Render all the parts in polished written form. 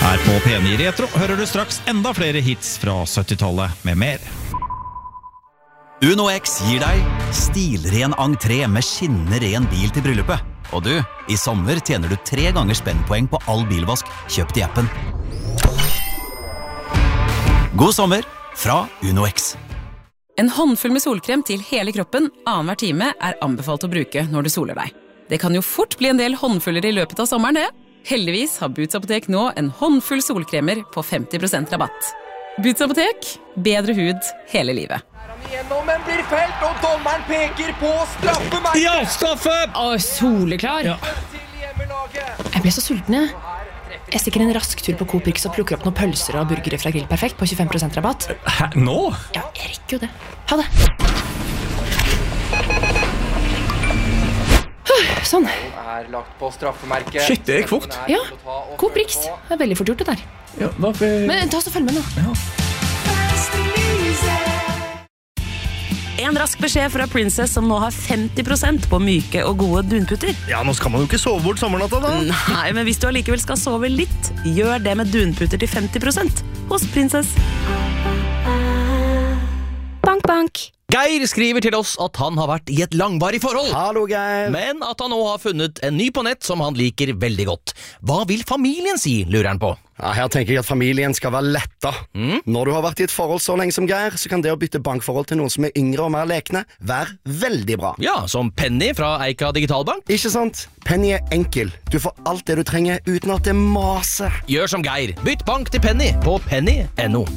Her på P9 Retro hører du straks enda flere hits fra 70-tallet med mer. Uno X gir deg stilren entré med skinnende ren bil til bryllupet. Og du, i sommer tjener du 3 ganger spennpoeng på all bilvask kjøpt i appen. God sommer fra Uno X. En håndfull med solkrem til hele kroppen annenhver time er anbefalt å bruke når du soler deg. Det kan jo fort bli en del håndfuller i løpet av sommeren, det. Heldigvis har Boots Apotek nå en håndfull solkremer på 50% rabatt. Boots Apotek, bedre hud hele livet. Men blir felt, og dommeren peker på straffemerket. Ja, straffe! Soleklar. Ja. Jeg ble så sulten, jeg. Jeg stikker en rask tur på Coop Rix og plukker opp noen pølser og burgere fra Grill Perfekt på 25% rabatt. Hæ, nå? Ja, jeg rekker jo det. Ha det. Sånn. Er lagt på straffemerket. Shit, det gikk fort. Ja, Coop Rix. Det er veldig fort gjort det der. Ja, hvorfor? Men ta så følg med nå. Ja. En rask beskjed fra Princess som nå har 50% på myke og gode dunputter. Ja, nå skal man jo ikke sove bort sommernatta da. Nei, men hvis du allikevel skal sove litt, gjør det med dunputter til 50% hos Princess. Bank, bank. Geir skriver til oss at han har vært i et langvarig forhold. Hallo, Geir. Men at han nå har funnet en ny på nett som han liker veldig godt. Hva vil familien si, lurer han på. Ja, her tenker jeg at familien skal være letta. Når du har vært i et forhold så lenge som Geir, så kan det å bytte bankforhold til noen som er yngre og mer lekne være veldig bra. Ja, som Penny fra Eika Digitalbank. Ikke sant? Penny er enkel. Du får alt det du trenger uten at det maser. Gjør som Geir. Bytt bank til Penny på penny.no.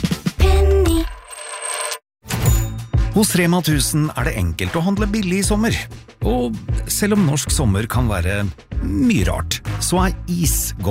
Hos Rema 1000 er det enkelt å handle billig i sommer. Og selv om norsk sommer kan være mye rart, så er is godt.